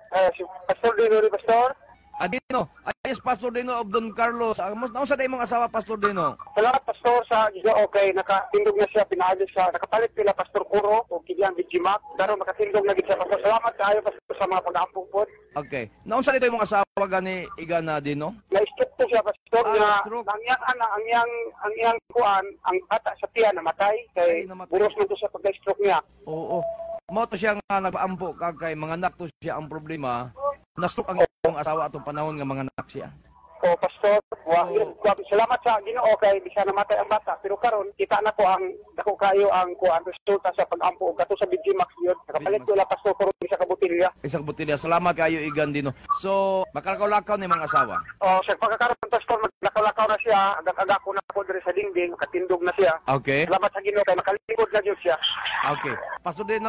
Si Pastor Dino, Pastor. Dino, ayos Pastor Dino of Don Carlos. Nausa day mong asawa Pastor Dino? Salamat, Pastor, sa Giga. Okay, nakatindog na siya, pinaayos siya. Nakapalit nila, Pastor Kuro, o Kilian Bijimak. Pero makatindog na siya, Pastor. Salamat kayo, Pastor, sa mga pag-aampong po. Okay. Nausa dito yung asawa gani Igana Dino? Na-stroke po siya, Pastor, na stroke. ang iyang kuan, ang bata sa tiyan, namatay. Kay namatay. buros mo to sa pagka-stroke niya. Oo. Mo to siya nga nagpaampo kay mga anak to siya ang problema. Na-stroke ang iyong asawa atong panahon nga mga anak siya. O, Pastor, salamat sa Ginoo kay di siya namatay ang bata. Pero karon kita na ko ang dako kayo ang kuan resulta sa pag-ampo kato sa Bijimax yun. Nakapalit ko la, Pastor Kuro, sa kabutilya. Isang butilya. Salamat kayo Igan Dino. So, makalakaw-lakaw ni mga asawa. O, sa pagkakaroon, Pastor, maglakaw-lakaw na siya. Agak-agak ko na po diri sa dingding. Makatindog na siya. Okay. Salamat sa Ginoo kay makalingkod na Diyos siya. Okay. Pastor Dino,